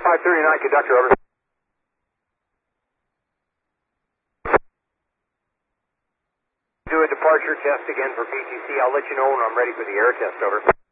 539, conductor, over. Do a departure test again for PTC. I'll let you know when I'm ready for the air test, over.